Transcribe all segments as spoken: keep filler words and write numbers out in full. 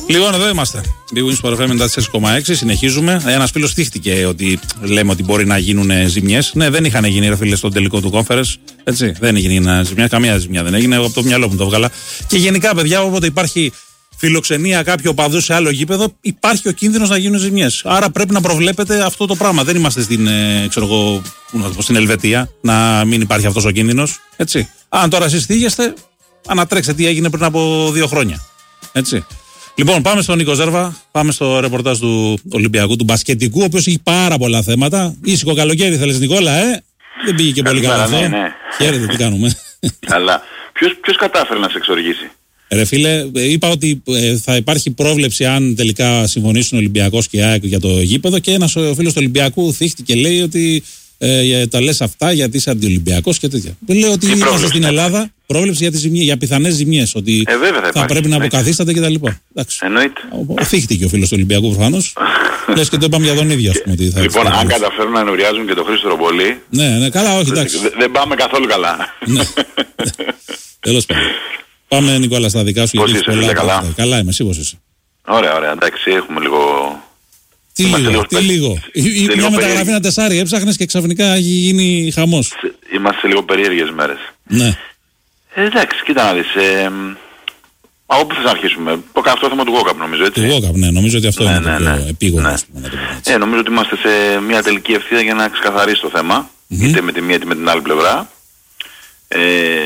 Λοιπόν, εδώ είμαστε. Big Wins Sport εφ εμ ενενήντα τέσσερα κόμμα έξι. Συνεχίζουμε. Ένας φίλος θύχτηκε ότι λέμε ότι μπορεί να γίνουν ζημιές. Ναι, δεν είχαν γίνει, ρε φίλε, στον τελικό του conference. Έτσι. Δεν έγινε ζημιά. Καμία ζημιά δεν έγινε. Από το μυαλό μου το βγάλα. Και γενικά, παιδιά, όποτε υπάρχει φιλοξενία κάποιου οπαδού σε άλλο γήπεδο, υπάρχει ο κίνδυνος να γίνουν ζημιές. Άρα πρέπει να προβλέπετε αυτό το πράγμα. Δεν είμαστε στην, ε, ξέρω εγώ, στην Ελβετία να μην υπάρχει αυτός ο κίνδυνος. Έτσι. Αν τώρα εσείς θίγεστε, ανατρέξτε τι έγινε πριν από δύο χρόνια. Έτσι. Λοιπόν, πάμε στον Νίκο Ζέρβα, πάμε στο ρεπορτάζ του Ολυμπιακού, του μπασκετικού, ο οποίος έχει πάρα πολλά θέματα. Ήσυχο καλοκαίρι θέλεις, Νικόλα, ε? Δεν πήγε και πολύ καλά αυτό. Ναι, ναι. Χαίρετε, τι κάνουμε. Καλά. Ποιος, ποιος κατάφερε να σε εξοργήσει? Ρε φίλε, είπα ότι ε, θα υπάρχει πρόβλεψη αν τελικά συμφωνήσουν Ολυμπιακός και ΑΕΚ για το γήπεδο, και ένας φίλος του Ολυμπιακού θύχτηκε και λέει ότι ε, τα λες αυτά γιατί είσαι αντιολυμπιακός και τέτοια. Λέει ότι είμαστε στην Ελλάδα, πρόβλεψη για, τις ζημιές, για πιθανές ζημιές, ότι ε, βέβαια, θα, θα υπάρχει, πρέπει να αποκαθίσταται κτλ. Εννοείται. Θύχτηκε ο φίλος του Ολυμπιακού προφανώς. Λες και το είπαμε για τον ίδιο. Και, ότι θα λοιπόν, αν καταφέρουν να ενουριάζουν και τον Χρήστο Ρομπολή. Ναι, ναι, καλά, όχι, εντάξει. Δεν, δεν πάμε καθόλου καλά. Ναι. Τέλος πάντων. Πάμε, Νικόλα, στα δικά σου. Πώς είσαι, πολλά, καλά? Καλά είμαι, εσύ πώς είσαι? Ωραία, ωραία, εντάξει, έχουμε λίγο... Τι λίγο, λίγο, τι λίγο. Μια λίγο μεταγραφή ένα τεσάρι έψαχνες και ξαφνικά έχει γίνει χαμός. Είμαστε σε λίγο περίεργες μέρες. Ναι. Ε, εντάξει, κοίτα να δεις. Ε, Α, όπου θες να αρχίσουμε? Το αυτό θέμα του Γόκαπ νομίζω, έτσι. Του Γόκαπ, ναι, νομίζω ότι αυτό ναι, είναι ναι, το πιο ναι, επίγονο. Ναι. Πούμε, το ε, νομίζω ότι είμαστε σε μια τελική ευθεία για να ξεκαθαρίσει το θέμα, mm-hmm. είτε με τη μία είτε με την άλλη πλευρά. Ε,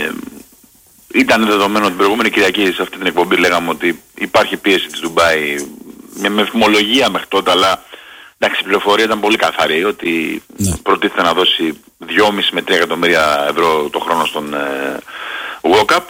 ήταν δεδομένο την προηγούμενη Κυριακή σε αυτή την εκπομπή, λέγαμε ότι υπάρχει πίεση της Ντουμπάι με φημολογία μέχρι τότε, αλλά εντάξει, η πληροφορία ήταν πολύ καθαρή ότι ναι. προτίθεται να δώσει δυόμισι με τρία εκατομμύρια ευρώ το χρόνο στον ε, Γόκαπ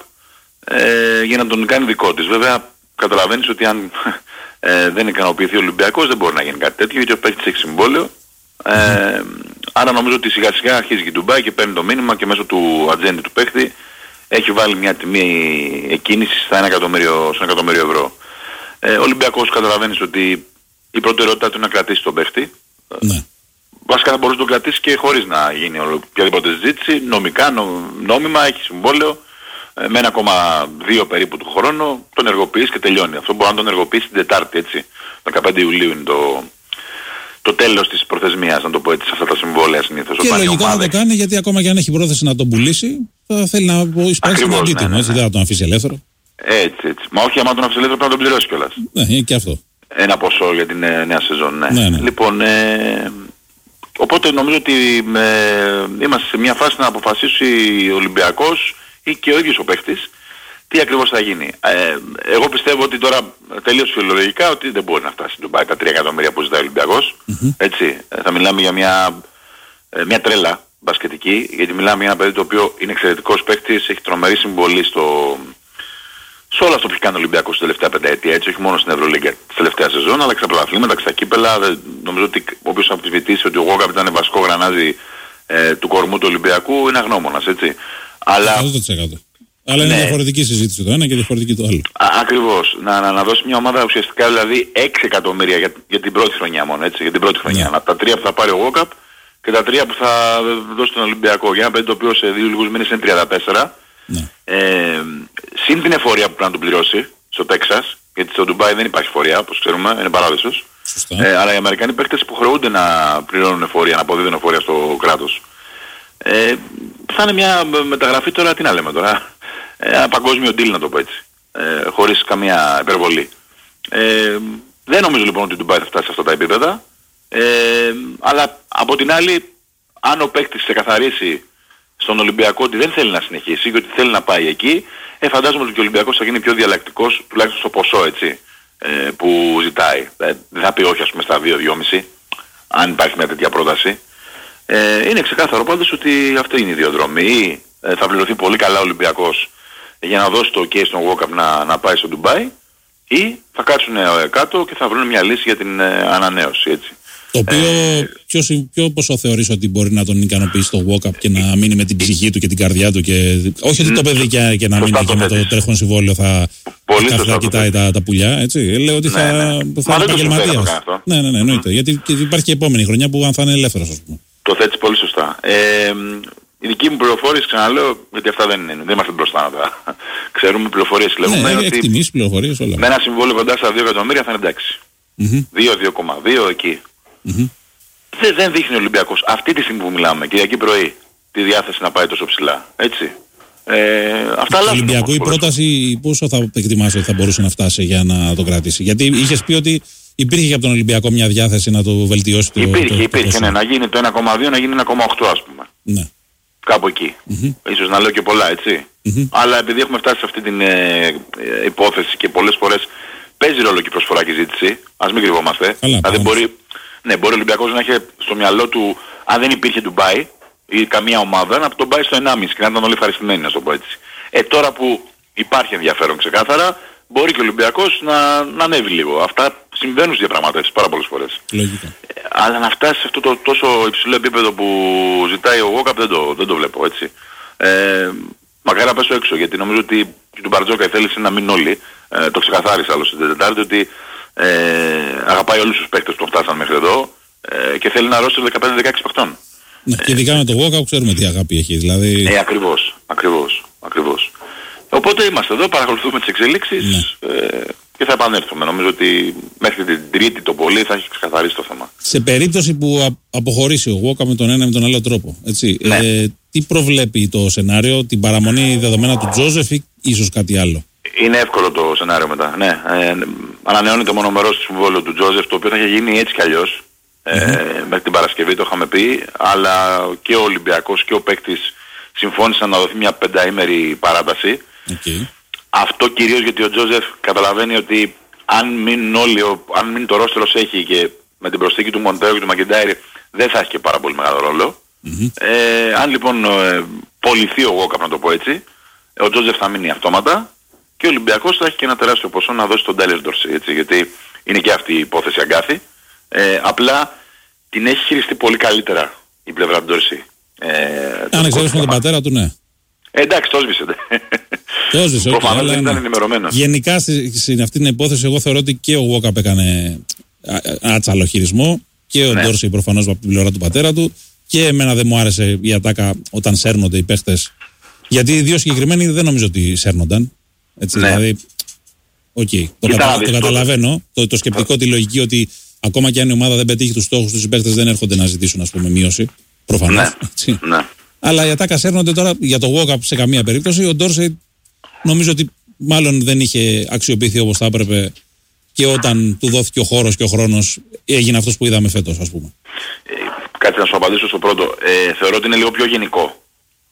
ε, για να τον κάνει δικό της. Βέβαια καταλαβαίνεις ότι αν ε, δεν ικανοποιηθεί ο Ολυμπιακός δεν μπορεί να γίνει κάτι τέτοιο, γιατί ο παίκτης έχει συμβόλαιο. Ε, mm-hmm. Άρα νομίζω ότι σιγά σιγά αρχίζει και η Ντουμπάι και παίρνει το μήνυμα και μέσω του ατζέντη του παίκτη έχει βάλει μια τιμή εκκίνησης στα ένα εκατομμύριο, ένα εκατομμύριο ευρώ. Ε, ο Ολυμπιακός καταλαβαίνεις ότι η προτεραιότητά του είναι να κρατήσει τον παίχτη. Ναι. Βασικά θα μπορούσε να τον κρατήσει και χωρίς να γίνει οποιαδήποτε συζήτηση. Νομικά, νο, νόμιμα, έχει συμβόλαιο ε, με ένα κόμμα δύο περίπου του χρόνου. Τον ενεργοποιείς και τελειώνει. Αυτό μπορεί να τον ενεργοποιήσει την Τετάρτη, έτσι. δεκαπέντε Ιουλίου είναι το, το τέλος της προθεσμίας, να το πω έτσι, σε αυτά τα συμβόλαια συνήθως. Και λογικά θα το κάνει, γιατί ακόμα και αν έχει πρόθεση να τον πουλήσει, θα θέλει να εισπράξει ένα αντίτιμο, ναι, ναι, ναι. Δεν θα τον αφήσει ελεύθερο. Έτσι, έτσι. Μα όχι, άμα τον αφήσει ελεύθερο πρέπει να τον πληρώσει κιόλας. Ναι, και αυτό. Ένα ποσό για την νέα σεζόν, ναι. ναι, ναι. Λοιπόν, ε, οπότε νομίζω ότι ε, είμαστε σε μια φάση να αποφασίσει ο Ολυμπιακός ή και ο ίδιος ο παίχτης τι ακριβώς θα γίνει. Ε, εγώ πιστεύω ότι τώρα τελείως φιλολογικά ότι δεν μπορεί να φτάσει στην Ντουμπάι τα τρία εκατομμύρια που ζητάει ο Ολυμπιακός. Mm-hmm. Έτσι, ε, θα μιλάμε για μια, ε, μια τρέλα μπασκετική, γιατί μιλάμε για ένα παιδί το οποίο είναι εξαιρετικός παίχτης, έχει τρομερή συμβολή στο... σε όλα αυτό που έχει κάνει ο Ολυμπιακός στην τελευταία πενταετία, έτσι, όχι μόνο στην Ευρωλίγκα της τελευταία σεζόν, αλλά και στα πρωταθλήματα και στα κύπελα. Δε, νομίζω ότι όποιος αμφισβητήσει ότι ο Γόκαπ ήταν βασικό γρανάζι ε, του κορμού του Ολυμπιακού είναι αγνώμονας, έτσι. Αλλά, εκατό τοις εκατό. Αλλά είναι ναι. διαφορετική συζήτηση το ένα και διαφορετική το άλλο. Α, ακριβώς. Να, να, να δώσει μια ομάδα ουσιαστικά δηλαδή έξι εκατομμύρια για, για την πρώτη χρονιά μόνο, έτσι, για την πρώτη χρονιά. Ναι. Τα τρία που θα πάρει ο Γόκαπ και τα τρία που θα δώσει τον Ολυμπιακό. Για ένα παιδί το οποίο σε δύο λίγους μήνες είναι τριάντα τέσσερα. Ναι. Ε, συν την εφορία που πρέπει να του πληρώσει στο Τέξας, γιατί στο Ντουμπάι δεν υπάρχει εφορία, όπως ξέρουμε, είναι παράδεισος. Ε, αλλά οι Αμερικανοί παίκτες υποχρεούνται να πληρώνουν εφορία, να αποδίδουν εφορία στο κράτος. Ε, θα είναι μια μεταγραφή τώρα, τι να λέμε τώρα, ε, ένα παγκόσμιο deal να το πω έτσι, ε, χωρίς καμία υπερβολή. Ε, δεν νομίζω λοιπόν ότι η Ντουμπάι θα φτάσει σε αυτά τα επίπεδα, ε, αλλά από την άλλη, αν ο παίκτης ξεκαθαρίσει στον Ολυμπιακό ότι δεν θέλει να συνεχίσει και ότι θέλει να πάει εκεί, ε, φαντάζομαι ότι και ο Ολυμπιακός θα γίνει πιο διαλλακτικός, τουλάχιστον στο ποσό, έτσι, ε, που ζητάει. Ε, δεν θα πει όχι, ας πούμε, στα δύο δυόμισι, αν υπάρχει μια τέτοια πρόταση. Ε, είναι ξεκάθαρο πάντως ότι αυτή είναι η διαδρομή. Ε, θα πληρωθεί πολύ καλά ο Ολυμπιακός για να δώσει το ok στον Γόκαπ να, να πάει στο Ντουμπάι, ή θα κάτσουν ε, κάτω και θα βρουν μια λύση για την ε, ανανέωση, έτσι. Το οποίο, ε, ποιο, ποιο ποσό θεωρείς ότι μπορεί να τον ικανοποιήσει το Walkup και να μείνει με την ψυχή του και την καρδιά του, και όχι ότι το παιδί και, και να μείνει και με το τρέχον συμβόλαιο θα, θα κοιτάει τα, τα πουλιά, έτσι. Λέω ότι θα, ναι, ναι. θα είναι επαγγελματίας. Ναι, ναι, ναι, εννοείται. Mm. Γιατί υπάρχει και η επόμενη χρονιά που αν θα είναι ελεύθερος, ας πούμε. Το θέτεις πολύ σωστά. Ε, η δική μου πληροφόρηση, ξαναλέω, γιατί αυτά δεν είναι, δεν είμαστε μπροστά να τα ξέρουμε, πληροφορίες λέγουμε, ναι, ότι εκτιμήσεις, πληροφορίες, όλα. Με ένα συμβόλαιο κοντά στα δύο εκατομμύρια θα είναι εντάξει. Mm-hmm. δύο, δύο κόμμα δύο εκεί. Mm-hmm. Δεν, δεν δείχνει ο Ολυμπιακός αυτή τη στιγμή που μιλάμε, Κυριακή πρωί, τη διάθεση να πάει τόσο ψηλά. Έτσι. Ε, αυτά αλλάζουν. Το Ολυμπιακό η πρόταση πόσο θα εκτιμάς ότι θα μπορούσε να φτάσει για να το κρατήσει? Γιατί είχες πει ότι υπήρχε και από τον Ολυμπιακό μια διάθεση να το βελτιώσει. Το, υπήρχε, το, υπήρχε, το ναι, να γίνει το ένα κόμμα δύο, να γίνει ένα κόμμα οκτώ ας πούμε. Ναι. Κάπου εκεί. Mm-hmm. Ίσως να λέω και πολλά, έτσι. Mm-hmm. Αλλά επειδή έχουμε φτάσει σε αυτή την ε, ε, υπόθεση και πολλές φορές παίζει ρόλο και η προσφορά και η ζήτηση, ας μην κρυβόμαστε. Δηλαδή μπορεί, ναι, μπορεί ο Ολυμπιακός να έχει στο μυαλό του, αν δεν υπήρχε Ντουμπάι ή καμία ομάδα, να τον πάει στο ενάμιση και να ήταν όλοι ευχαριστημένοι, να το πω έτσι. Ε, τώρα που υπάρχει ενδιαφέρον ξεκάθαρα, μπορεί και ο Ολυμπιακός να, να ανέβει λίγο. Αυτά συμβαίνουν στις διαπραγματεύσεις πάρα πολλές φορές. Λογικά. Ε, αλλά να φτάσει σε αυτό το τόσο υψηλό επίπεδο που ζητάει ο Γόκαπ δεν το, δεν το βλέπω, έτσι. Ε, μακάρι να πέσω έξω, γιατί νομίζω ότι και του Μπαρτζόκα η θέληση να μείνουν όλοι. Ε, το ξεκαθάρισα άλλωστε την Τετάρτη ότι ε, αγαπάει όλους τους παίκτες που φτάσαν μέχρι εδώ ε, και θέλει να ρώσει δεκαπέντε δεκαέξι παιχτών. Ναι, και ειδικά με το Γόκαπ ξέρουμε τι αγάπη έχει. Δηλαδή... Ε, ακριβώς, ακριβώς, ακριβώς. Οπότε είμαστε εδώ, παρακολουθούμε τις εξελίξεις ναι. ε, και θα επανέλθουμε. Νομίζω ότι μέχρι την Τρίτη το πολύ θα έχει ξεκαθαρίσει το θέμα. Σε περίπτωση που αποχωρήσει ο Γόκαπ με τον ένα ή με τον άλλο τρόπο, έτσι, ναι. ε, τι προβλέπει το σενάριο, την παραμονή δεδομένα του Τζόζεφ ή ίσως κάτι άλλο? Είναι εύκολο το σενάριο μετά. Ναι, ε, ανανεώνεται μονομερός το συμβόλαιο του Τζόζεφ, το οποίο θα είχε γίνει έτσι κι αλλιώς. Mm-hmm. Ε, μέχρι την Παρασκευή το είχαμε πει, αλλά και ο Ολυμπιακός και ο παίκτης συμφώνησαν να δοθεί μια πενταήμερη παράταση. Okay. Αυτό κυρίως γιατί ο Τζόζεφ καταλαβαίνει ότι αν μείνουν όλοι, αν μείνει το ρόστερος έχει και με την προσθήκη του Μοντέο και του Μακεντάιρ δεν θα έχει και πάρα πολύ μεγάλο ρόλο. Mm-hmm. Ε, αν λοιπόν ε, πολιθεί ο Γόκαπ, να το πω έτσι, ο Τζόζεφ θα μείνει αυτόματα και ο Ολυμπιακός θα έχει και ένα τεράστιο ποσό να δώσει στον Τάιλερ Ντόρσεϊ, έτσι, γιατί είναι και αυτή η υπόθεση αγκάθι. Ε, απλά την έχει χειριστεί πολύ καλύτερα η πλευρά του Ντόρσεϊ. Ε, αν εξαιρέσουμε με τον πατέρα του, ναι. Ε, εντάξει, το έσβησε. Το έσβησε, όχι. Προφανώς δεν ήταν ενημερωμένος. Γενικά σε αυτή την υπόθεση εγώ θεωρώ ότι και ο Γόκαπ έκανε άτσαλο χειρισμό και ο ναι. Ντόρσεϊ προφανώς από την πλευρά του πατέρα του και εμένα δεν μου άρεσε η ατάκα όταν σέρνονται οι παίχτες. Γιατί οι δύο συγκεκριμένοι δεν νομίζω ότι σέρνονταν. Έτσι, ναι. Δηλαδή, okay, το, κατα... το καταλαβαίνω. Το, το σκεπτικό, τη λογική ότι ακόμα και αν η ομάδα δεν πετύχει τους στόχους τους, οι παίχτες δεν έρχονται να ζητήσουν, ας πούμε, μείωση. Προφανώς. Ναι. Ναι. Αλλά η ατάκα σέρνονται τώρα για το Γόκαπ σε καμία περίπτωση. Ο Ντόρσεϊ νομίζω ότι μάλλον δεν είχε αξιοποιηθεί όπως θα έπρεπε και όταν του δόθηκε ο χώρος και ο χρόνος έγινε αυτός που είδαμε φέτος, ας πούμε. Ε, κάτσε να σου απαντήσω στο πρώτο. Ε, θεωρώ ότι είναι λίγο πιο γενικό.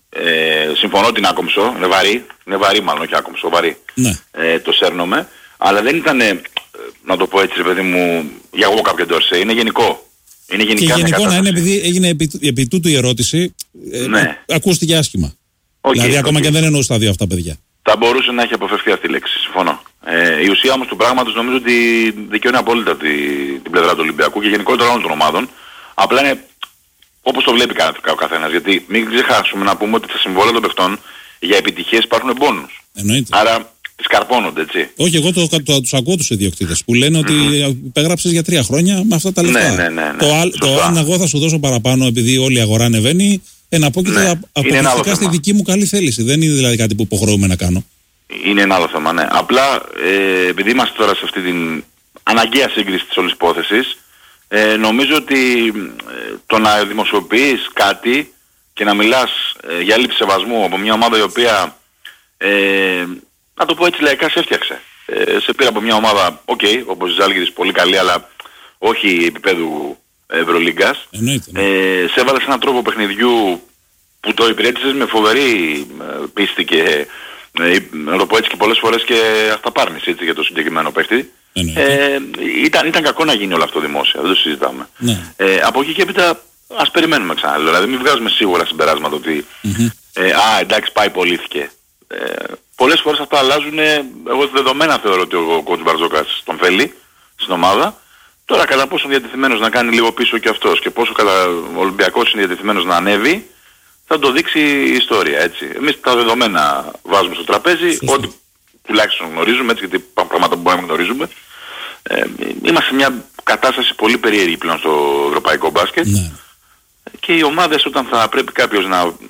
Ε, συμφωνώ ότι είναι άκομψο, είναι βαρύ, είναι βαρύ μάλλον, όχι άκομψο, βαρύ. Ναι. Ε, το σέρνομαι, αλλά δεν ήταν, ε, να το πω έτσι, ρε παιδί μου, για εγώ κάποιο Ντόρσεϊ, είναι γενικό. Είναι γενικά και γενικό να είναι επειδή έγινε επί, επί τούτου η ερώτηση, ε, ναι. ακούστηκε άσχημα. Okay, δηλαδή okay. ακόμα και δεν εννοούσα τα δύο αυτά παιδιά. Θα μπορούσε να έχει αποφευθεί αυτή η λέξη, συμφωνώ. Ε, η ουσία όμως του πράγματος νομίζω ότι δικαιώνει απόλυτα τη, την πλευρά του Ολυμπιακού και γενικότερα όλων των ομάδων. Απλά είναι όπως το βλέπει ο καθένας. Γιατί μην ξεχάσουμε να πούμε ότι τα συμβόλαια των παιχτών για επιτυχίες υπάρχουν μπόνους. Εννοείται. Άρα σκαρπώνονται, έτσι. Όχι, εγώ το, το, το, τους ακούω τους ιδιοκτήτες που λένε ότι mm-hmm. υπέγραψες για τρία χρόνια με αυτά τα λεφτά. Ναι, ναι, ναι, ναι. Το, το αν εγώ θα σου δώσω παραπάνω επειδή όλη η αγορά ανεβαίνει, εναπόκειται ναι. αποκλειστικά στη δική μου καλή θέληση. Δεν είναι δηλαδή κάτι που υποχρεούμε να κάνω. Είναι ένα άλλο θέμα, ναι. Απλά ε, επειδή είμαστε τώρα σε αυτή την αναγκαία σύγκριση της όλης υπόθεσης, ε, νομίζω ότι ε, το να δημοσιοποιείς κάτι και να μιλάς ε, για έλλειψη σεβασμού από μια ομάδα η οποία, ε, να το πω έτσι λαϊκά, σε έφτιαξε. Ε, σε πήρε από μια ομάδα, οκ, okay, όπως η Ζάλγκιρις, πολύ καλή, αλλά όχι επίπεδου Ευρωλίγκας. Εννοείται. Ε, σε έβαλε σε έναν τρόπο παιχνιδιού που το υπηρέτησες με φοβερή πίστη και ε, να το πω έτσι και πολλές φορές και αυταπάρνηση έτσι για το συγκεκριμένο παίχτη. Ε, ήταν, ήταν κακό να γίνει όλο αυτό δημόσια, δεν το συζητάμε. Ναι. Ε, από εκεί και έπειτα ας περιμένουμε ξανά. Δηλαδή μην βγάζουμε σίγουρα συμπεράσματα ότι mm-hmm. ε, α, εντάξει πάει πωλήθηκε. Ε, πολλές φορές αυτά αλλάζουν. Εγώ δεδομένα θεωρώ ότι ο coach Μπαρτζόκας τον θέλει στην ομάδα. Τώρα κατά πόσο διατεθειμένος να κάνει λίγο πίσω και αυτός και πόσο κατά ο Ολυμπιακός είναι διατεθειμένος να ανέβει, θα το δείξει η ιστορία, έτσι. Εμείς τα δεδομένα βάζουμε στο τραπέζι, Σωστή. Ό,τι τουλάχιστον γνωρίζουμε, έτσι, γιατί υπάρχουν πράγματα που μπορούμε να γνωρίζουμε. Ε, είμαστε σε μια κατάσταση πολύ περίεργη πλέον στο ευρωπαϊκό μπάσκετ. Ναι. Και οι ομάδες όταν θα πρέπει κάποιος να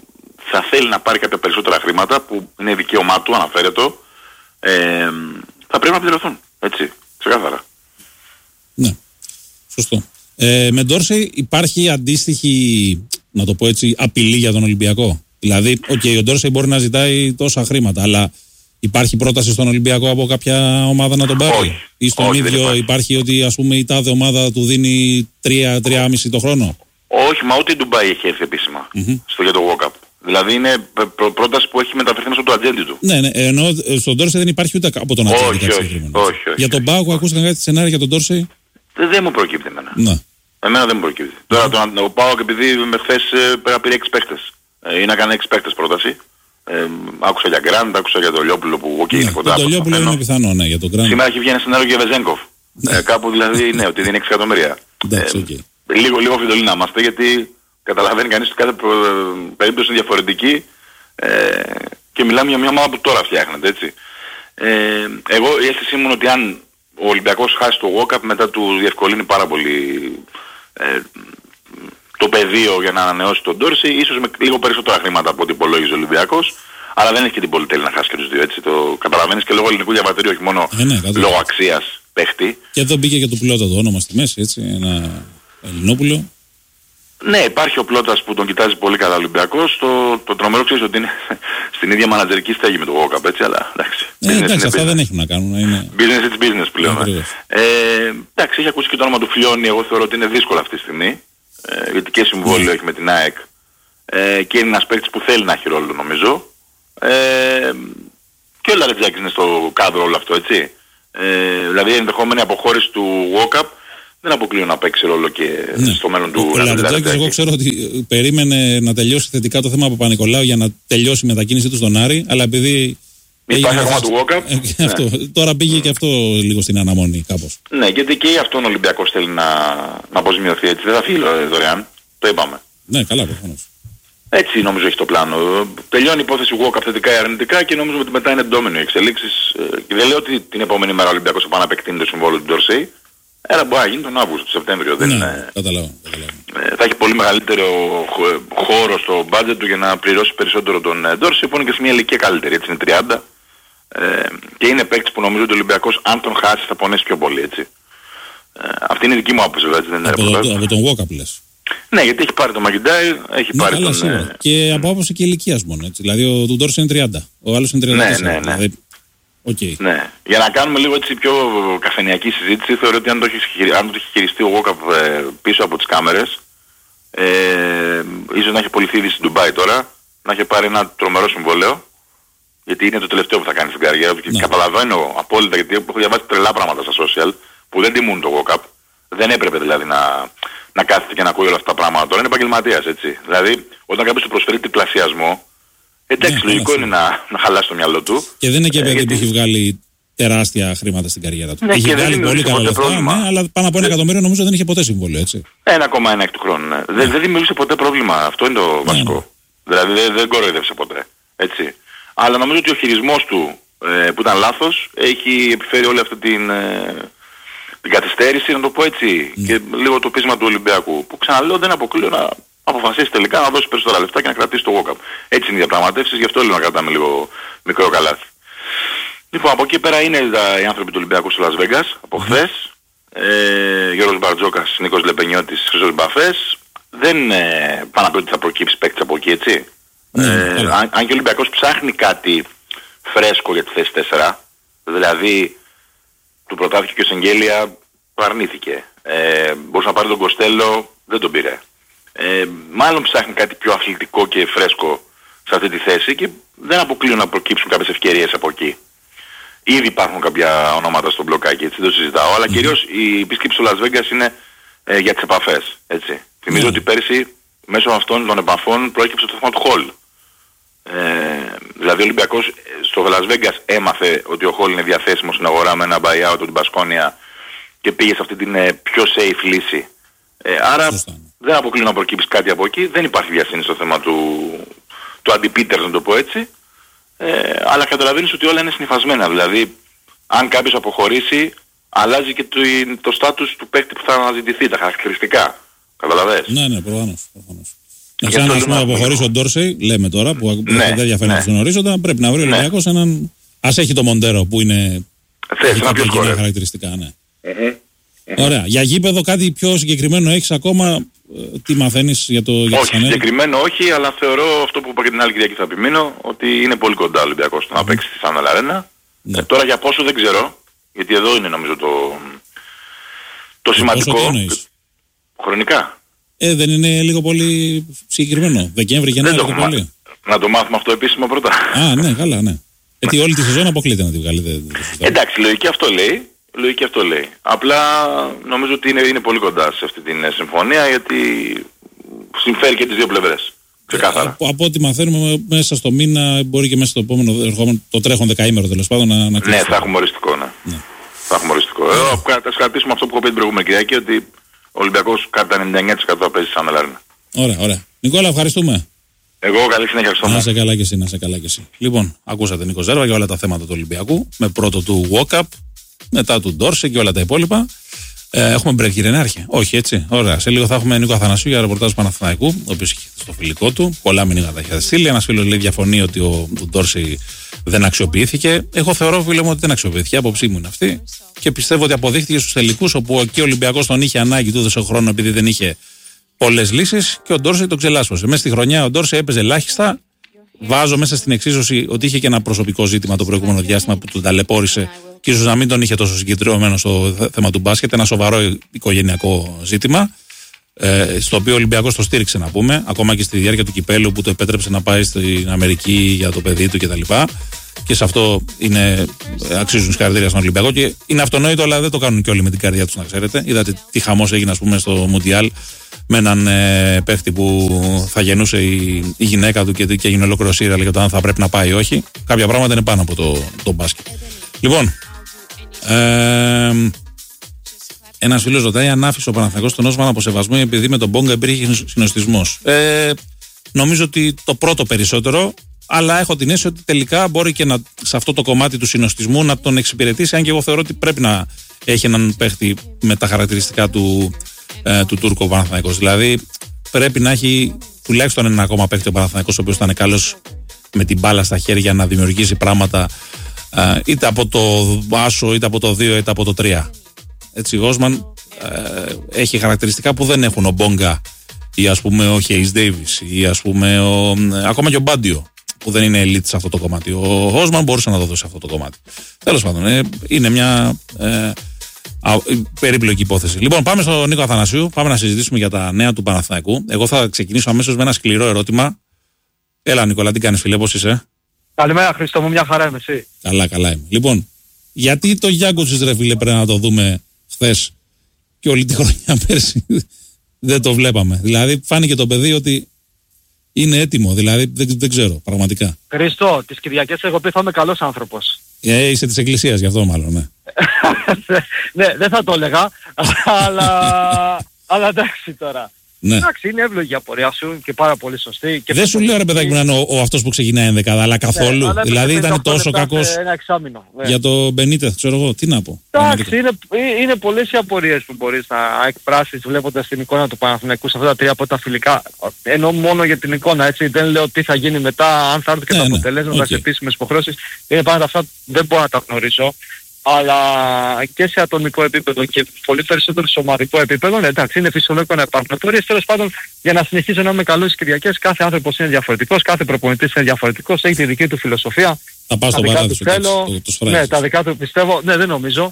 θα θέλει να πάρει κάποια περισσότερα χρήματα που είναι δικαίωμά του, αναφέρεται, ε, θα πρέπει να πληρωθούν. Έτσι, ξεκάθαρα. Ναι, σωστό. Ε, με Ντόρσεϊ υπάρχει αντίστοιχη, να το πω έτσι, απειλή για τον Ολυμπιακό. Δηλαδή, okay, ο Ντόρσεϊ μπορεί να ζητάει τόσα χρήματα, αλλά υπάρχει πρόταση στον Ολυμπιακό από κάποια ομάδα να τον πάρει? Όχι. Ή στον Όχι, ίδιο υπάρχει. υπάρχει ότι ας πούμε η τάδε ομάδα του δίνει τρία με τρία κόμμα πέντε το χρόνο? Όχι, μα ούτε η Ντουμπάι έχει έρθει επίσημα mm-hmm. στο για το Walk Up. Δηλαδή είναι προ- πρόταση που έχει μεταφερθεί μέσα στο ατζέντη του. Ναι, ναι, ενώ στον Ντόρσεϊ δεν υπάρχει ούτε από τον ατζέντη. Όχι, όχι, όχι, όχι. Για τον Πάοκ ακούστηκαν κάτι σενάρια για τον Ντόρσεϊ? Δεν, δεν μου προκύπτει εμένα. Ναι. Εμένα δεν μου προκύπτει. Mm-hmm. Τώρα τον, ο Πάοκ επειδή με χθες πρέπει να πήρε έξι παίχτες. Ε, ή να κάνει έξι παίχτες πρόταση. Ε, άκουσα για Γκραντ, άκουσα για τον Λιόπουλο που okay, ναι, είναι κοντά. Το Λιόπουλο είναι πιθανό, ναι, για τον Γκραντ. Σήμερα έχει βγει ένα σενάριο για Βεζένκοφ. ε, κάπου δηλαδή ναι, ότι δίνει έξι εκατομμύρια. Εντάξει, okay. ε, λίγο, λίγο φιδωλή να είμαστε, γιατί καταλαβαίνει κανείς ότι κάθε περίπτωση είναι διαφορετική ε, και μιλάμε για μια ομάδα που τώρα φτιάχνεται, έτσι. Ε, εγώ η αίσθησή μου είναι ότι αν ο Ολυμπιακός χάσει το Walk Up, μετά του διευκολύνει πάρα πολύ ε, το πεδίο για να ανανεώσει τον Ντόρσεϊ, ίσως με λίγο περισσότερα χρήματα από ό,τι υπολόγιζε ο Ολυμπιακός, αλλά δεν έχει και την πολυτέλεια να χάσει και τους δύο, έτσι. Το καταλαβαίνεις και λόγω ελληνικού διαβατηρίου, όχι μόνο ε, ναι, λόγω αξίας παίχτη. Και εδώ μπήκε και το πιλότα το όνομα στη μέση, έτσι, ένα Ελληνόπουλο. Ναι, υπάρχει ο Πλώτας που τον κοιτάζει πολύ καλά ο Ολυμπιακός. Το, το τρομερό ξέρεις ότι είναι στην ίδια μανατζερική στέγη με το Walk Up, έτσι, αλλά εντάξει. Ε, εντάξει, αυτά business. Δεν έχουν να κάνουν. Είναι... Business it's business πλέον. Ε, ε, εντάξει, έχει ακούσει και το όνομα του Φλιώνη, εγώ θεωρώ ότι είναι δύσκολο αυτή τη στιγμή. Ε, γιατί και συμβόλαιο mm. έχει με την ΑΕΚ ε, και είναι ένας παίκτης που θέλει να έχει ρόλο, νομίζω. Ε, και ο Λαρετζάκης είναι στο κάδρο όλο αυτό, έτσι. Ε, δηλαδή η ενδεχόμενη αποχώρηση του Walk Up δεν αποκλείω να παίξει ρόλο και ναι. στο μέλλον του. Ο Λαρετζάκης, εγώ ξέρω ότι περίμενε να τελειώσει θετικά το θέμα από Παπα-Νικολάου για να τελειώσει η μετακίνησή του στον Άρη, αλλά επειδή... Υπάρχει ακόμα του Walk Up. Ε, αυτό, ναι. Τώρα πήγε mm. και αυτό λίγο στην αναμονή κάπως. Ναι, γιατί και αυτόν ο Ολυμπιακός θέλει να, να αποσμειωθεί, έτσι. Δεν θα φύγει δωρεάν. Το είπαμε. Ναι, καλά, προφανώς. Έτσι νομίζω έχει το πλάνο. Τελειώνει η υπόθεση Walk Up θετικά ή αρνητικά και νομίζω ότι μετά είναι ντόμινο οι εξελίξεις. Και δεν λέω ότι την επόμενη μέρα ο Ολυμπιακός θα πάει να επεκτείνει το συμβόλαιο του Ντόρσεϊ. Ένα μπορεί να γίνει τον Αύγουστο, τον Σεπτέμβριο. Ναι, δεν είναι... καταλάβω, καταλάβω. Ε, θα έχει πολύ μεγαλύτερο χώρο στο budget του για να πληρώσει περισσότερο τον Ντόρσεϊ, που είναι και σε μια ηλικία καλύτερη, έτσι είναι τριάντα. Ε, και είναι παίκτης που νομίζω ότι ο Ολυμπιακός αν τον χάσει θα πονέσει πιο πολύ, έτσι. Ε, αυτή είναι η δική μου άποψη, βέβαια. Δεν είναι από, το, από τον Walk Up λες. Ναι, γιατί έχει πάρει τον Μαγκιντάιρ, έχει ναι, πάρει τον... Ε... Και από άποψη και ηλικίας μόνο, έτσι. Δηλαδή ο Ντόρσεϊ είναι τριάντα, ο άλλος είναι τριάντα τέσσερα. Ναι, ναι, ναι. Δηλαδή... Okay. Ναι. Για να κάνουμε λίγο έτσι πιο καφενειακή συζήτηση, θεωρώ ότι αν το έχει, αν το έχει χειριστεί ο Walk Up ε, πίσω από τις κάμερες, ε, ίσως να έχει απολυθεί ήδη στην Ντουμπάι τώρα, να έχει πάρει ένα τρομερό συμβόλαιο, γιατί είναι το τελευταίο που θα κάνει στην καριέρα του. Και ναι. καταλαβαίνω απόλυτα, γιατί έχω διαβάσει τρελά πράγματα στα social που δεν τιμούν το Walk Up. Δεν έπρεπε δηλαδή να, να κάθεται και να ακούει όλα αυτά τα πράγματα. Τώρα είναι επαγγελματίας, έτσι. Δηλαδή, όταν κάποιος του προσφέρει τριπλασιασμό, εντάξει, ναι, λογικό είναι να, να χαλάσει το μυαλό του. Και δεν είναι και παιδί γιατί... που έχει βγάλει τεράστια χρήματα στην καριέρα του. Ναι, έχει βγάλει πολύ καλά λεφτά, ναι, αλλά πάνω από ένα εκατομμύριο νομίζω δεν είχε ποτέ συμβόλαιο, έτσι. ένα κόμμα ένα εκ του χρόνου, ναι. Ναι. Δεν, δεν δημιούργησε ποτέ πρόβλημα. Αυτό είναι το βασικό. Ναι, ναι. Δηλαδή δεν, δεν κοροϊδεύσε ποτέ. Έτσι. Αλλά νομίζω ότι ο χειρισμός του, ε, που ήταν λάθος, έχει επιφέρει όλη αυτή την, ε, την καθυστέρηση, να το πω έτσι, ναι. και λίγο το πείσμα του Ολυμπιακού. Που ξαναλέω δεν αποκλείω να αποφασίσει τελικά να δώσει περισσότερα λεφτά και να κρατήσει το Walk Up. Έτσι είναι οι διαπραγματεύσεις, γι' αυτό λέω να κρατάμε λίγο μικρό καλάθι. Λοιπόν, από εκεί πέρα είναι τα, οι άνθρωποι του Ολυμπιακού στο Las Vegas, από χθες. Ε, Γιώργος Μπαρτζόκας, Νίκος Λεπενιώτης, Χρυσός Μπαφές. Δεν ε, πάνε να πει ότι θα προκύψει παίκτης από εκεί, έτσι. Mm, ε, mm. Αν, αν και ο Ολυμπιακός ψάχνει κάτι φρέσκο για τη θέση τέσσερα, δηλαδή του προτάθηκε και ο Σεγγέλια, αρνήθηκε. Ε, μπορούσε να πάρει τον Κοστέλο, δεν τον πήρε. Ε, μάλλον ψάχνει κάτι πιο αθλητικό και φρέσκο σε αυτή τη θέση και δεν αποκλείω να προκύψουν κάποιες ευκαιρίες από εκεί. Ήδη υπάρχουν κάποια ονόματα στο μπλοκάκι, έτσι, δεν το συζητάω, αλλά mm. κυρίως η επίσκεψη στο Las Vegas είναι ε, για τις επαφές, έτσι. Mm. Θυμίζω ότι πέρσι μέσω αυτών των επαφών προέκυψε το θέμα του Χολ. Ε, δηλαδή ο Ολυμπιακός στο Las Vegas έμαθε ότι ο Χολ είναι διαθέσιμος στην αγορά με ένα buyout από την Μπασκόνια και πήγε σε αυτή την ε, πιο safe λύση. Ε, άρα Σωστά. δεν αποκλείω να προκύψει κάτι από εκεί, δεν υπάρχει διασύνη στο θέμα του, του αντιπίτερ, να το πω έτσι. Ε, αλλά καταλαβαίνεις ότι όλα είναι συνυφασμένα. Δηλαδή, αν κάποιος αποχωρήσει, αλλάζει και το, το στάτους του παίκτη που θα αναζητηθεί, τα χαρακτηριστικά. Καταλαβαίνεις. Ναι, ναι, προφανώς. προφανώς. Αν ας πούμε αποχωρήσει ο Ντόρσεϊ, λέμε τώρα, που ναι, δεν διαφαίνεται ναι. στον ορίζοντα, πρέπει να βρει ο ναι. Ολυμπιακός έναν. Ας έχει το Μοντέρο που είναι. Θες να πιο σκόρερ. Χαρακτηριστικά, ναι. Mm-hmm. Ωραία. Για γήπεδο κάτι πιο συγκεκριμένο έχεις ακόμα? Τι μαθαίνεις για το για όχι, συγκεκριμένο όχι, αλλά θεωρώ αυτό που είπα και την άλλη Κυριακή θα επιμείνω, ότι είναι πολύ κοντά ο Ολυμπιακός στο mm. να παίξει στη Σάντα Αρένα. Ναι. Ε, τώρα για πόσο δεν ξέρω, γιατί εδώ είναι νομίζω το, το σημαντικό. Χρονικά. Ε, δεν είναι λίγο πολύ συγκεκριμένο? Δεκέμβρη, Γενάρη, λίγο πολύ. Να το μάθουμε αυτό επίσημα πρώτα. Α, ναι, καλά, ναι. Γιατί όλη τη σεζόν αποκλείται να τη βγάλει. Εντάξει, λογική αυτό λέει. Λογική αυτό λέει. Απλά νομίζω ότι είναι, είναι πολύ κοντά σε αυτή την συμφωνία, γιατί συμφέρει και τις δύο πλευρές. Ξεκάθαρα. Ε, από, από ό,τι μαθαίνουμε, μέσα στο μήνα, μπορεί και μέσα στο επόμενο ερχόμενο, το τρέχον δεκαήμερο τέλος πάντων, να, να κλείσει. Ναι, θα έχουμε οριστικό, ναι. ναι. Θα έχουμε οριστικό. Εδώ θα κρατήσουμε αυτό που έχω πει την προηγούμενη Κυριακή, ότι ο Ολυμπιακός κατά ενενήντα εννιά τοις εκατό θα παίζει σαν Ελάρινα. Ωραία, ωραία. Νικόλα, ευχαριστούμε. Εγώ καλή συνέχεια στο Να σε καλά και εσύ, να σε καλά και εσύ. Λοιπόν, ακούσατε Νίκο Ζέρβα για όλα τα θέματα του Ολυμπιακού, με πρώτο του walk-up, μετά του Ντόρσεϊ και όλα τα υπόλοιπα. Ε, έχουμε break, κύριε Νάρχη? Όχι, έτσι. Ωραία. Σε λίγο θα έχουμε Νίκο Αθανασίου για ρεπορτάζ του Παναθηναϊκού, ο οποίος έχει στο φιλικό του. Πολλά μηνύματα έχει στείλει. Ένας φίλος λέει διαφωνεί ότι ο Ντόρσεϊ δεν αξιοποιήθηκε. Εγώ θεωρώ, φίλε μου, ότι δεν αξιοποιήθηκε. Η άποψή μου είναι αυτή. Και πιστεύω ότι αποδείχθηκε στους τελικούς, όπου και ο Ολυμπιακός τον είχε ανάγκη, του έδωσε χρόνο επειδή δεν είχε πολλές λύσεις και ο Ντόρσεϊ τον ξελάσπωσε. Μέσα στη χρονιά ο Ντόρσεϊ έπαιζε ελάχιστα. Βάζω μέσα στην εξίσωση ότι είχε και ένα προσωπικό ζήτημα το προηγούμενο διάστημα που τον ταλαιπώρησε και ίσως να μην τον είχε τόσο συγκεντρωμένο στο θέμα του μπάσκετ. Ένα σοβαρό οικογενειακό ζήτημα, ε, στο οποίο ο Ολυμπιακός το στήριξε, να πούμε, ακόμα και στη διάρκεια του κυπέλου που το επέτρεψε να πάει στην Αμερική για το παιδί του κτλ. Και σε αυτό είναι, αξίζουν συγχαρητήρια στον Ολυμπιακό και είναι αυτονόητο, αλλά δεν το κάνουν και όλοι με την καρδιά τους, να ξέρετε. Είδατε τι χαμός έγινε, ας πούμε, στο Μουντιάλ με έναν ε, παίχτη που θα γεννούσε η, η γυναίκα του και, και έγινε ολόκληρο σύριαλ για το αν θα πρέπει να πάει ή όχι. Κάποια πράγματα είναι πάνω από το, το μπάσκετ. Λοιπόν, ε, ένας φίλος ρωτάει αν άφησε ο Παναθηναϊκός τον Όσμαν από σεβασμό επειδή με τον Μπόγκα υπήρχε συνοστισμός. Ε, νομίζω ότι το πρώτο περισσότερο, αλλά έχω την αίσθηση ότι τελικά μπορεί και να, σε αυτό το κομμάτι του συνοστισμού να τον εξυπηρετήσει, αν και εγώ θεωρώ ότι πρέπει να έχει έναν παίχτη με τα χαρακτηριστικά του, ε, του Τούρκου ο Παναθηναϊκός. Δηλαδή πρέπει να έχει τουλάχιστον ένα ακόμα παίχτη ο Παναθηναϊκός, ο οποίος θα είναι καλός με την μπάλα στα χέρια να δημιουργήσει πράγματα, ε, είτε από το άσο, είτε από το δύο, είτε από το τρία. Έτσι, ο Όσμαν ε, έχει χαρακτηριστικά που δεν έχουν ο Μπόγκα ή ας πούμε ο Χέις Ντέιβις ή ας πούμε ο, ε, ακόμα και ο Μπάντιο, που δεν είναι elite σε αυτό το κομμάτι. Ο Όσμαν μπορούσε να το δώσει σε αυτό το κομμάτι. Τέλος πάντων, ε, είναι μια ε, α, περίπλοκη υπόθεση. Λοιπόν, πάμε στον Νίκο Αθανασίου, πάμε να συζητήσουμε για τα νέα του Παναθηναϊκού. Εγώ θα ξεκινήσω αμέσως με ένα σκληρό ερώτημα. Έλα, Νικόλα, τι κάνεις, φίλε, πώς είσαι? Καλημέρα, Χρήστο μου, μια χαρά είμαι, εσύ? Καλά, καλά είμαι. Λοιπόν, γιατί το Γιάνκοτσις, ρε φίλε, πρέπει να το δούμε χθες και όλη τη χρονιά πέρσι δεν το βλέπαμε? Δηλαδή, φάνηκε το παιδί ότι είναι έτοιμο, δηλαδή δεν, δεν ξέρω, πραγματικά. Χρήστο, τις Κυριακές έχω πει θα είμαι καλός άνθρωπος. Ε, είσαι της Εκκλησίας, γι' αυτό μάλλον, ναι. Ναι, δεν θα το έλεγα, αλλά, αλλά εντάξει τώρα. Ναι. Εντάξει, είναι εύλογη η απορία σου και πάρα πολύ σωστή. Και δεν σου λέω, ρε παιδάκι μου, να είναι ο, ο αυτός που ξεκινάει ενδεκάδα, αλλά καθόλου. Ναι, αλλά δηλαδή ήταν τόσο κακός για το Μπενίτεθ, ξέρω εγώ, τι να πω. Εντάξει, είναι, είναι πολλές οι απορίες που μπορείς να εκφράσεις βλέποντας την εικόνα του Παναθηναϊκού σε αυτά τα τρία πρώτα φιλικά. Ενώ μόνο για την εικόνα, έτσι. Δεν λέω τι θα γίνει μετά, αν θα έρθουν και ναι, τα αποτελέσματα, okay. σε επίσημες υποχρεώσεις. Είναι πάντα αυτά, δεν μπορώ να τα γνωρίσω. Αλλά και σε ατομικό επίπεδο και πολύ περισσότερο σε ομαδικό επίπεδο, ναι, εντάξει, είναι φυσιολογικό να υπάρχουν απορίες. Τέλος πάντων, για να συνεχίσω να είμαι καλός στις Κυριακές, κάθε άνθρωπος είναι διαφορετικός, κάθε προπονητής είναι διαφορετικός, έχει τη δική του φιλοσοφία. Θα πάω στο παράδεισο, θέλω, το, το ναι, τα δικά του πιστεύω, ναι, δεν νομίζω.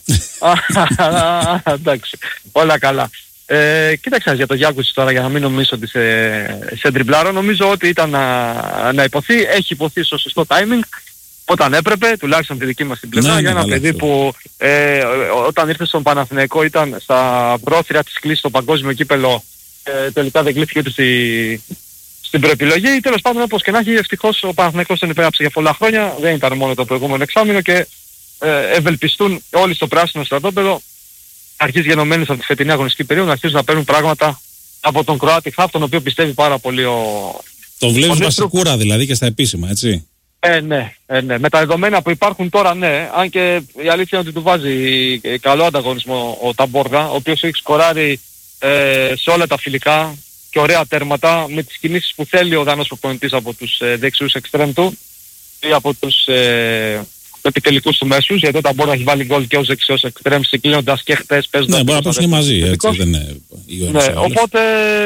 Εντάξει, όλα καλά. Ε, κοίταξε για το Γιάνκουτς τώρα, για να μην νομίζω ότι σε, σε τριμπλάρω, νομίζω ότι ήταν να, να υποθεί, έχει υποθεί στο σωστό timing. Όταν έπρεπε, τουλάχιστον τη δική μας την πλευρά, ναι, για ένα ναι, παιδί αυτό. που ε, όταν ήρθε στον Παναθηναϊκό ήταν στα πρόθυρα της κλίσης στο παγκόσμιο κύπελο, ε, τελικά δεν κλείθηκε ούτε στη, στην προεπιλογή. Τέλος πάντων, όπως και να έχει, ευτυχώς ο Παναθηναϊκός τον υπέγραψε για πολλά χρόνια, δεν ήταν μόνο το προηγούμενο εξάμηνο και ε, ευελπιστούν όλοι στο πράσινο στρατόπεδο, αρχίζει γενομένους από τη φετινή αγωνιστική περίοδο, να αρχίζουν να παίρνουν πράγματα από τον Κροάτι Χαφ, τον οποίο πιστεύει πάρα πολύ ο... Τον βλέπεις βασικούρα δηλαδή και στα επίσημα, έτσι. Ε, ναι, ε, ναι. Με τα δεδομένα που υπάρχουν τώρα, ναι. Αν και η αλήθεια είναι ότι του βάζει καλό ανταγωνισμό ο Ταμπόργα, ο οποίος έχει σκοράρει ε, σε όλα τα φιλικά και ωραία τέρματα με τις κινήσεις που θέλει ο Δανός προπονητής από τους ε, δεξιούς εξτρέμ του ή από τους ε, επιτελικούς του μέσους, γιατί όταν μπορεί να έχει βάλει γκολ και ως δεξιός εξτρέμ συγκλίνοντας και χτες παίζοντας. Ναι, μπορεί να παίζουν και μαζί, έτσι, δεν είναι ναι, οπότε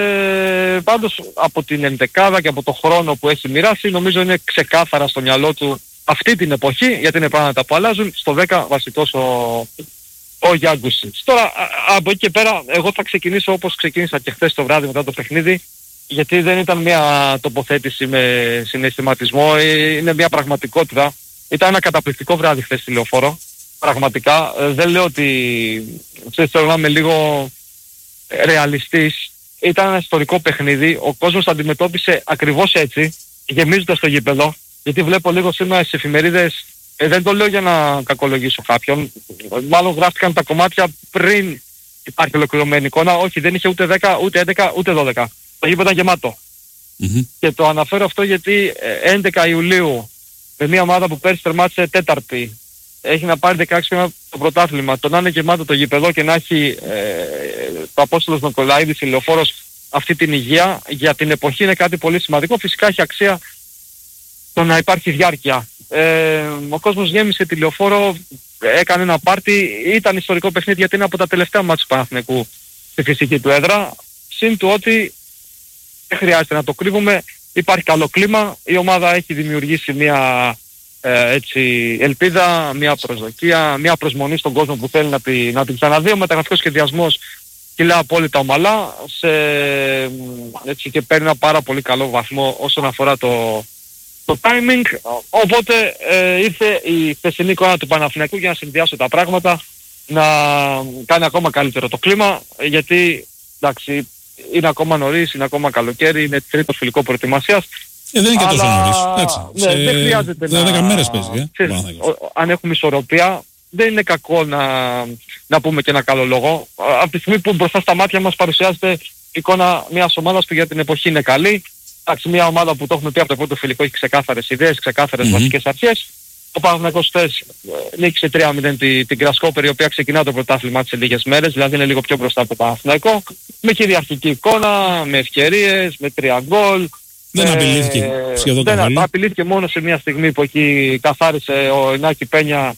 πάντως από την ενδεκάδα και από το χρόνο που έχει μοιράσει νομίζω είναι ξεκάθαρα στο μυαλό του αυτή την εποχή, γιατί είναι πράγματα που αλλάζουν, στο δέκα βασικός ο, ο Γιάνκουσιτς. Τώρα α, από εκεί και πέρα εγώ θα ξεκινήσω όπως ξεκίνησα και χθες το βράδυ μετά το παιχνίδι, γιατί δεν ήταν μια τοποθέτηση με συναισθηματισμό, είναι μια πραγματικότητα. Ήταν ένα καταπληκτικό βράδυ χθες στη Λεωφόρο, πραγματικά. Ε, δεν λέω ότι ξέρεις, θέλω να είμαι λίγο ρεαλιστής. Ήταν ένα ιστορικό παιχνίδι, ο κόσμος το αντιμετώπισε ακριβώς έτσι, γεμίζοντας το γήπεδο, γιατί βλέπω λίγο σήμερα στις εφημερίδες, ε, δεν το λέω για να κακολογήσω κάποιον, μάλλον γράφτηκαν τα κομμάτια πριν υπάρχει ολοκληρωμένη εικόνα, όχι δεν είχε ούτε δέκα, ούτε έντεκα, ούτε δώδεκα. Το γήπεδο ήταν γεμάτο. Mm-hmm. Και το αναφέρω αυτό γιατί έντεκα Ιουλίου με μια ομάδα που πέρσι τερμάτισε τέταρτη, έχει να πάρει δεκαέξι χρόνια το πρωτάθλημα, το να είναι γεμάτο το γήπεδο και να έχει ε, το Απόστολος Νικολαίδης, η Λεωφόρος, αυτή την υγεία για την εποχή είναι κάτι πολύ σημαντικό. Φυσικά έχει αξία το να υπάρχει διάρκεια. Ε, ο κόσμος γέμισε τη Λεωφόρο, έκανε ένα πάρτι, ήταν ιστορικό παιχνίδι γιατί είναι από τα τελευταία μάτς του Παναθηναϊκού στη φυσική του έδρα. Συν του ότι δεν χρειάζεται να το κρύβουμε, υπάρχει καλό κλίμα, η ομάδα έχει δημιουργήσει μια ε, έτσι, ελπίδα, μια προσδοκία, μια προσμονή στον κόσμο που θέλει να, τη, να την ξαναδεί. Ο μεταγραφικός σχεδιασμός κυλά απόλυτα ομαλά σε, έτσι, και παίρνει ένα πάρα πολύ καλό βαθμό όσον αφορά το, το timing. Οπότε ε, ήρθε η χθεσινή εικόνα του Παναθηναϊκού για να συνδυάσω τα πράγματα, να κάνει ακόμα καλύτερο το κλίμα, γιατί εντάξει, είναι ακόμα νωρίς, είναι ακόμα καλοκαίρι, είναι τρίτο φιλικό προετοιμασίας. Ε, δεν είναι και τόσο νωρίς. Ναι, σε... δεν χρειάζεται να... δέκα μέρες παίζει. Ε? Ξέρεις, ο, αν έχουμε ισορροπία, δεν είναι κακό να, να πούμε και ένα καλό λόγο. Από τη στιγμή που μπροστά στα μάτια μας παρουσιάζεται εικόνα μιας ομάδας που για την εποχή είναι καλή. Εντάξει, μια ομάδα που το έχουμε πει από το πρώτο φιλικό έχει ξεκάθαρες ιδέες, ξεκάθαρες mm-hmm. βασικές αρχές. Ο Παναθηναϊκός χθες νίκησε τρία μηδέν την, την Γκρασκόπερ, η οποία ξεκινά το πρωτάθλημα σε λίγες μέρες, δηλαδή είναι λίγο πιο μπροστά από το Παναθηναϊκό, με κυριαρχική εικόνα, με ευκαιρίες, με τρία γκολ. Δεν ε, απειλήθηκε σχεδόν καθόλου. Δεν απειλήθηκε μόνο σε μια στιγμή που εκεί καθάρισε ο Ινάκη Πένια,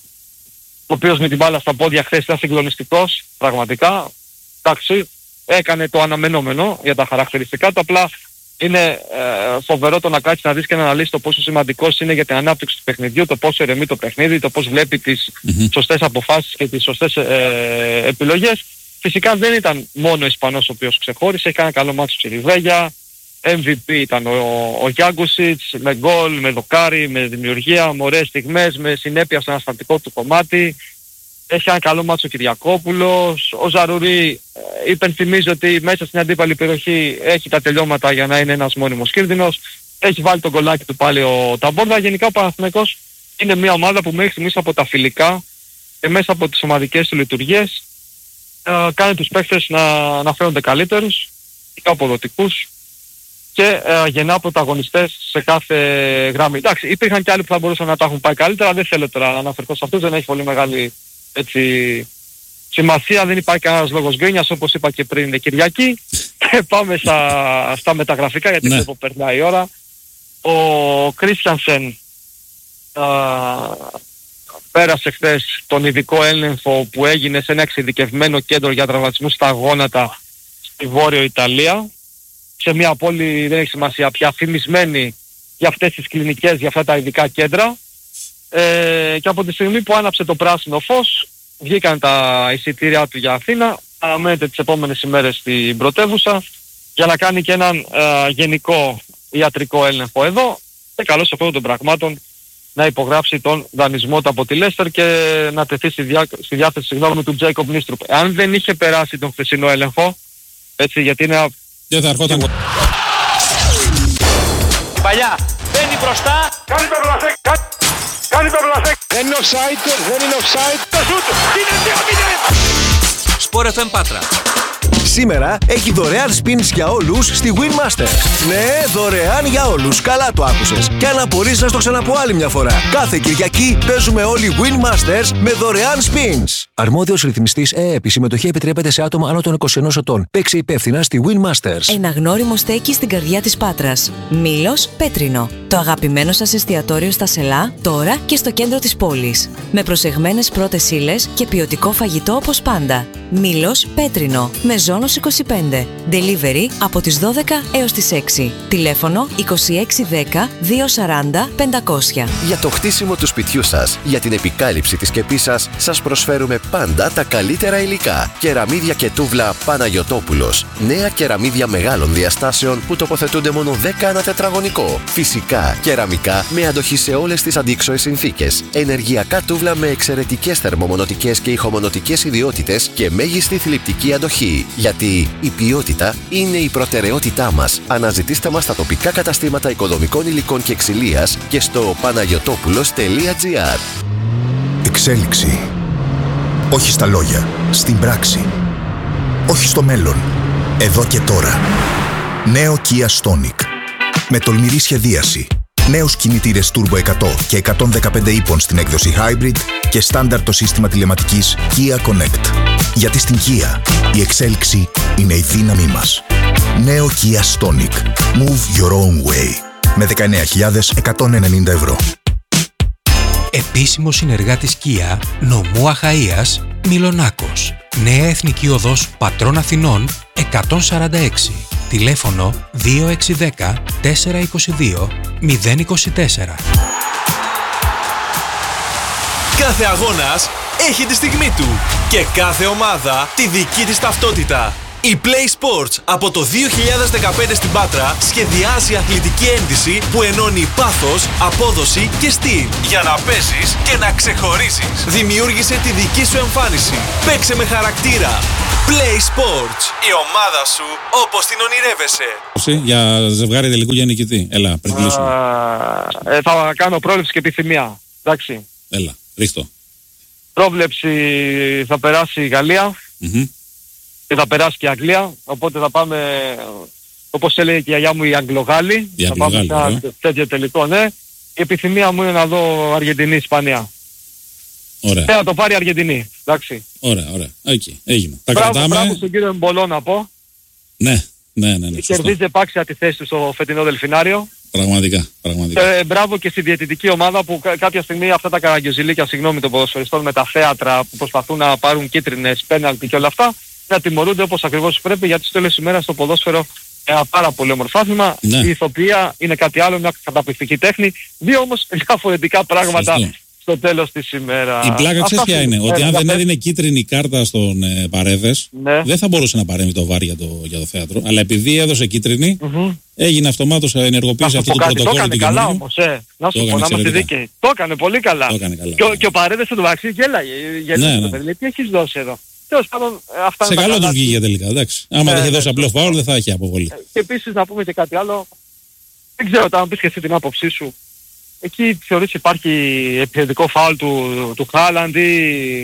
ο οποίος με την μπάλα στα πόδια χθες ήταν συγκλονιστικός, πραγματικά. Εντάξει, έκανε το αναμενόμενο για τα χαρακτηριστικά του, απλά είναι ε, φοβερό το να κάτσει να δεις και να αναλύσεις το πόσο σημαντικός είναι για την ανάπτυξη του παιχνιδιού, το πόσο ηρεμεί το παιχνίδι, το πώς βλέπει τις mm-hmm. σωστές αποφάσεις και τις σωστές ε, επιλογές. Φυσικά δεν ήταν μόνο ο Ισπανός ο οποίος ξεχώρισε, έκανε ένα καλό μάτσο Τσιριβέγια, εμ βι πι ήταν ο, ο Γιάνκουσιτς, με γκολ, με δοκάρι, με δημιουργία, με ωραίες στιγμές, με συνέπεια στο αναστατικό του κομμάτι. Έχει ένα καλό μάτσο ο Κυριακόπουλος. Ο Ζαρουρί ε, υπενθυμίζει ότι μέσα στην αντίπαλη περιοχή έχει τα τελειώματα για να είναι ένας μόνιμος κίνδυνος. Έχει βάλει τον κολλάκι του πάλι ο Ταμπόρδα. Γενικά ο Παναθηναϊκός είναι μια ομάδα που μέχρι στιγμής από τα φιλικά και μέσα από τις ομαδικές του λειτουργίες ε, κάνει τους παίκτες να, να φαίνονται καλύτερους, πιο αποδοτικούς και ε, γεννά πρωταγωνιστές σε κάθε γραμμή. Εντάξει, υπήρχαν και άλλοι που θα μπορούσαν να τα έχουν πάει καλύτερα. Δεν θέλω τώρα να αναφερθώ σε αυτούς, δεν έχει πολύ μεγάλη έτσι, σημασία, δεν υπάρχει κανένας λόγος γκρίνιας, όπως είπα και πριν, είναι Κυριακή. Και πάμε στα, στα μεταγραφικά, γιατί ναι. βλέπω περνάει η ώρα. Ο Κρίστιανσεν πέρασε χθες τον ειδικό έλεγχο που έγινε σε ένα εξειδικευμένο κέντρο για τραυματισμούς στα γόνατα στη Βόρειο Ιταλία, σε μια πόλη, δεν έχει σημασία πια, φημισμένη για αυτές τις κλινικές, για αυτά τα ειδικά κέντρα. Ε, και από τη στιγμή που άναψε το πράσινο φως, βγήκαν τα εισιτήριά του για Αθήνα, αναμένεται τις επόμενες ημέρες στην πρωτεύουσα για να κάνει και έναν ε, γενικό ιατρικό έλεγχο εδώ και καλώς σε αυτόν των πραγμάτων να υπογράψει τον δανεισμό του από τη Λέστερ και να τεθεί στη, διά, στη διάθεση συγγνώμη, του Τζέικοπ Νίστρουπ. Αν δεν είχε περάσει τον χθεσινό έλεγχο, έτσι, γιατί είναι... Δεν θα ερχόταν... Παλιά, μπαίνει μπροστά, κάνει το βλασέκ, κάνει, κάνει το βλασέκ. δεν είναι offside, δεν είναι offside, το σούτ, είναι δύο μηδέν. Sport εφ εμ Πάτρα. Σήμερα έχει δωρεάν spins για όλους στη Win Masters. Ναι, δωρεάν για όλους. Καλά το άκουσες. Και αν απορείς να στο ξαναπώ άλλη μια φορά. Κάθε Κυριακή παίζουμε όλοι Win Masters με δωρεάν spins. Αρμόδιος ρυθμιστής ΕΕΠ. Η συμμετοχή επιτρέπεται σε άτομα άνω των είκοσι ενός ετών. Παίξε υπεύθυνα στη Win Masters. Ένα γνώριμο στέκει στην καρδιά της Πάτρας. Μήλος Πέτρινο. Το αγαπημένο σας εστιατόριο στα Σελά, τώρα και στο κέντρο της πόλης. Με προσεγμένες πρώτες ύλες και ποιοτικό φαγητό όπως πάντα. Μήλος Πέτρινο. Με Ζώνος είκοσι πέντε. Delivery από τις δώδεκα έως τις έξι. Τηλέφωνο είκοσι έξι δέκα δύο σαράντα πεντακόσια. Για το χτίσιμο του σπιτιού σας, για την επικάλυψη της σκεπής σας, σας προσφέρουμε πάντα τα καλύτερα υλικά. Κεραμίδια και τούβλα Παναγιωτόπουλος. Νέα κεραμίδια μεγάλων διαστάσεων που τοποθετούνται μόνο δέκα ανά τετραγωνικό. Φυσικά, κεραμικά με αντοχή σε όλες τις αντίξωες συνθήκες. Ενεργειακά τούβλα με εξαιρετικές θερμομονωτικές και ηχομονωτικές ιδιότητες και μέγιστη θλιπτική αντοχή. Γιατί η ποιότητα είναι η προτεραιότητά μας. Αναζητήστε μας στα τοπικά καταστήματα οικοδομικών υλικών και ξυλίας και στο παναγιωτόπουλος τελεία τζι άρ. Εξέλιξη. Όχι στα λόγια, στην πράξη. Όχι στο μέλλον, εδώ και τώρα. Νέο Kia Stonic. Με τολμηρή σχεδίαση. Νέους κινητήρες Turbo εκατό και εκατόν δεκαπέντε ύπων στην έκδοση Hybrid και στάνταρ το σύστημα τηλεματικής Kia Connect. Γιατί στην Kia η εξέλιξη είναι η δύναμή μας. Νέο Kia Stonic. Move your own way. Με δεκαεννέα χιλιάδες εκατόν ενενήντα ευρώ. Επίσημο συνεργάτης Kia, νομού Αχαΐας, Μυλονάκος. Νέα Εθνική Οδός Πατρών Αθηνών εκατόν σαράντα έξι. Τηλέφωνο δύο έξι ένα μηδέν τέσσερα είκοσι δύο μηδέν είκοσι τέσσερα. Κάθε αγώνας έχει τη στιγμή του και κάθε ομάδα τη δική της ταυτότητα. Η Play Sports από το δύο χιλιάδες δεκαπέντε στην Πάτρα σχεδιάζει αθλητική ένδυση που ενώνει πάθος, απόδοση και στυλ για να παίζεις και να ξεχωρίζεις. Δημιούργησε τη δική σου εμφάνιση. Παίξε με χαρακτήρα. Play Sports. Η ομάδα σου όπως την ονειρεύεσαι. Για ζευγάρι τελικού για νικητή. Έλα, πριν κλείσουμε. Ε, θα κάνω πρόβλεψη και επιθυμία. Εντάξει. Έλα, ρίχτω. Πρόβλεψη θα περάσει η Γαλλία. Mm-hmm. Και θα περάσει και η Αγγλία, οπότε θα πάμε, όπως έλεγε και η γιαγιά μου, οι Αγγλογάλοι. Οι θα πάμε σε ένα τέτοιο τελικό, ναι. Η επιθυμία μου είναι να δω Αργεντινή-Ισπανία. Ωραία. Θέλω να το πάρει η Αργεντινή, εντάξει. Ωραία, ωραία. Okay, έγινε. Τα μπράβο, κρατάμε. Μπράβο στον κύριο Εμπολό να πω. Ναι, ναι, ναι. ναι κερδίζει επάξια τη θέση του στο φετινό Δελφινάριο. Πραγματικά, πραγματικά. Ε, μπράβο και στη διαιτητική ομάδα που κα- κάποια στιγμή αυτά τα καραγκιοζηλίκια, συγγνώμη των ποδοσφαιριστών, με τα θέατρα που προσπαθούν να πάρουν κίτρινες, πέναλτι και όλα αυτά, να τιμωρούνται όπως ακριβώς πρέπει, γιατί στο τέλος της ημέρας στο ποδόσφαιρο ένα πάρα πολύ όμορφο άθλημα. Ναι. Η ηθοποιία είναι κάτι άλλο, μια καταπληκτική τέχνη. Δύο όμως διαφορετικά πράγματα. Σωστό. Στο τέλος της ημέρας. Η πλάκα ξέρεις ποια είναι, ότι αν δεν έδινε κίτρινη κάρτα στον ε, Παρέδες, ναι. δεν θα μπορούσε να παρέμβει το βάρ για το, για το θέατρο. Αλλά επειδή έδωσε κίτρινη, mm-hmm. έγινε αυτομάτως ενεργοποίηση αυτού του πρωτοκόλλου. Το έκανε καλά όμως, ε. Να σου πω, να είμαστε δίκαιοι. Το έκανε πολύ καλά. Το έκανε καλά. Και, και ο Παρέδες του βαξί γέλαγε. Ναι, ναι. Λέει, τι έχεις δώσει εδώ. Τέλος πάντων, αυτά σε καλό τους βγήκε τελικά, εντάξει. Άμα δεν είχε δώσει απλό φάουλ, δεν θα έχει αποβολή. Και επίσης να πούμε και κάτι άλλο. Δεν ξέρω, αν πεις και εσύ την άποψή σου. Εκεί θεωρείς υπάρχει επιθετικό φάουλ του, του Χάλαντ ή...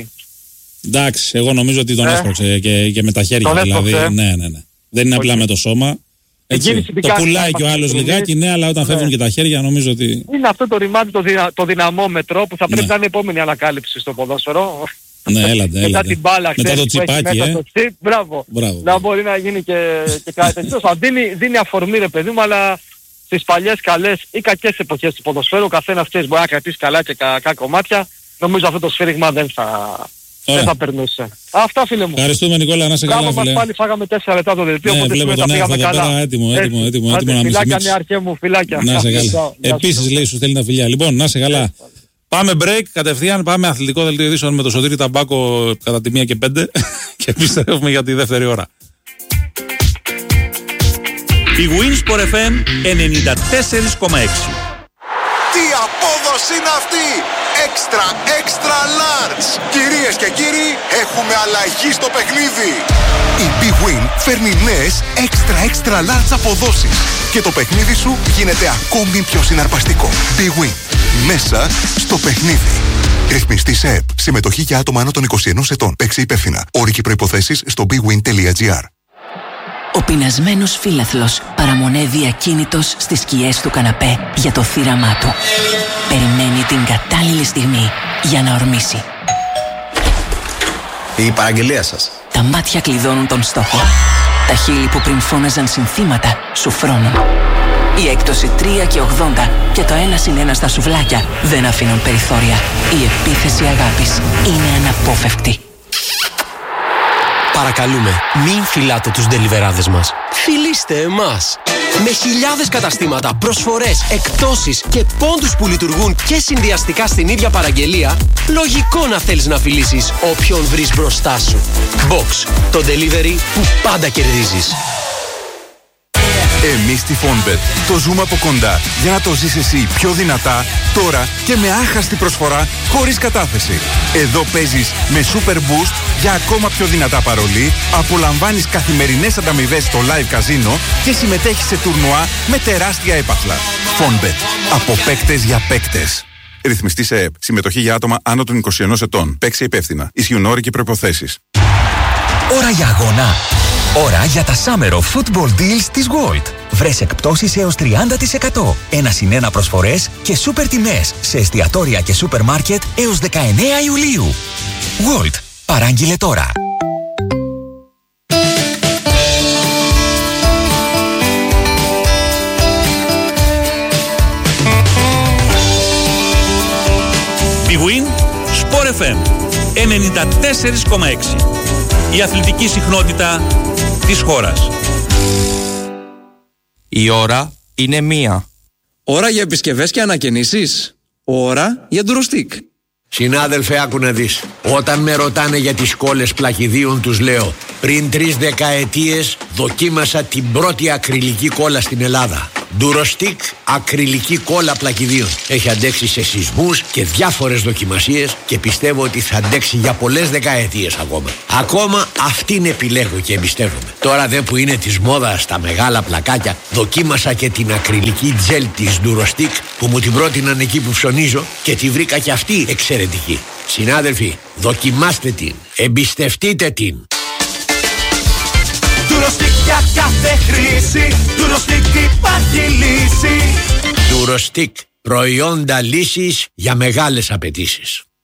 Εντάξει, εγώ νομίζω ότι τον ε, έσπρωξε και, και με τα χέρια δηλαδή. Ναι, ναι, ναι. Δεν είναι okay. απλά με το σώμα. Έτσι, το πουλάει και ο άλλος λιγάκι, ναι, αλλά όταν ναι. φεύγουν και τα χέρια νομίζω ότι... Είναι αυτό το ρημάδι, το, δυνα, το δυναμόμετρο που θα πρέπει ναι. να είναι η επόμενη ανακάλυψη στο ποδόσφαιρο. Ναι, έλατε, έλατε. Μετά την μπάλα, μετά το τσιπάκι, ε. Το τσιπ, μπράβο. Μπράβο. Να μπορεί να γίνει και, και κάτι τέτοιο. δίνει, δίνει αφορμή ρε παιδί μου, αλλά... Στις παλιές καλές ή κακές εποχές του ποδοσφαίρου, ο καθένας ξέρεις μπορεί να κρατήσει καλά και κακά κομμάτια. Νομίζω αυτό το σφύριγμα δεν θα, δεν θα περνούσε. Αυτά φίλε μου. Ευχαριστούμε Νικόλα, να σε καλά φίλε. Πάλι φάγαμε τέσσερα λεπτά το δελτίο, ναι, οπότε βλέπω τον πήγαμε καλά. Πέρα, έτοιμο, έτοιμο, έτοιμο, έτοιμο να φιλάκια νεαρχέ μου, φιλάκια. Να σε καλά. Επίσης λέει σου στέλνει τα φιλιά. Λοιπόν, να σε καλά. Πάμε break, κατευθείαν πάμε αθλητικό δελτίο ειδήσεων με το Σωτήρη Ταμπάκο κατά τη μία και πέντε και επιστρέφουμε για τη δεύτερη ώρα. Η Winsport εφ εμ ενενήντα τέσσερα κόμμα έξι. Τι απόδοση είναι αυτή! Έξτρα, έξτρα large! Κυρίες και κύριοι, έχουμε αλλαγή στο παιχνίδι! Η Big Win φέρνει νέες έξτρα, έξτρα large αποδόσεις και το παιχνίδι σου γίνεται ακόμη πιο συναρπαστικό. Big Win. Μέσα στο παιχνίδι. Ρυθμιστής ΕΕΠ. Συμμετοχή για άτομα άνω των είκοσι ενός ετών. Παίξε υπεύθυνα. Όροι και προϋποθέσεις στο bigwin τελεία gr. Ο πεινασμένος φύλαθλος παραμονεύει ακίνητος στις σκιές του καναπέ για το θύραμά του. Περιμένει την κατάλληλη στιγμή για να ορμήσει. Η παραγγελία σας. Τα μάτια κλειδώνουν τον στόχο. Τα χείλη που πριν φώναζαν συνθήματα σου φρώνουν. Η έκπτωση τρία και ογδόντα και το ένα συν ένα στα σουβλάκια δεν αφήνουν περιθώρια. Η επίθεση αγάπης είναι αναπόφευκτη. Παρακαλούμε, μην φυλάτε τους ντελιβεράδες μας. Φιλήστε εμάς. Με χιλιάδες καταστήματα, προσφορές, εκπτώσεις και πόντους που λειτουργούν και συνδυαστικά στην ίδια παραγγελία, λογικό να θέλεις να φιλήσεις όποιον βρεις μπροστά σου. Box, το delivery που πάντα κερδίζεις. Εμείς στη Fonbet το ζούμε από κοντά για να το ζεις εσύ πιο δυνατά, τώρα και με άχαστη προσφορά χωρίς κατάθεση. Εδώ παίζεις με Super Boost για ακόμα πιο δυνατά παρολί, απολαμβάνεις καθημερινές ανταμοιβές στο live καζίνο και συμμετέχεις σε τουρνουά με τεράστια έπαθλα. Fonbet. Από παίκτες για παίκτες. Ρυθμιστή σε ΕΕΠ. Συμμετοχή για άτομα άνω των είκοσι ενός ετών. Παίξε υπεύθυνα. Ισχύουν όροι και προϋποθέσεις. Ώρα για αγώνα. Ώρα για τα Summer of Football Deals της Gold. Βρες εκπτώσεις έως τριάντα τοις εκατό. Ένα συν ένα προσφορές και σούπερ τιμές σε εστιατόρια και σούπερ μάρκετ έως δεκαεννέα Ιουλίου. Gold. Παράγγειλε τώρα. Big Win Sport εφ εμ ενενήντα τέσσερα κόμμα έξι. Η αθλητική συχνότητα της χώρας. Η ώρα είναι μία. Ώρα για επισκευές και ανακαινήσεις. Ώρα για ντουροστικ. Συνάδελφε, άκου να δεις. Όταν με ρωτάνε για τις κόλλες πλακιδίων, τους λέω: πριν τρεις δεκαετίες δοκίμασα την πρώτη ακριλική κόλλα στην Ελλάδα. Ντουροστικ ακριλική κόλλα πλακιδίων. Έχει αντέξει σε σεισμούς και διάφορες δοκιμασίες και πιστεύω ότι θα αντέξει για πολλές δεκαετίες ακόμα. Ακόμα αυτήν επιλέγω και εμπιστεύομαι. Τώρα δε που είναι της μόδας στα μεγάλα πλακάκια, δοκίμασα και την ακριλική τζέλ της Ντουροστικ που μου την πρότειναν εκεί που ψωνίζω και τη βρήκα και αυτή εξαιρετική. Συνάδελφοι, δοκιμάστε την. Εμπιστευτείτε την. Ντουροστικ για κάθε χρήση, Ντουροστικ υπάρχει λύση. Ντουροστικ, προϊόντα λύσης για μεγάλες απαιτήσεις.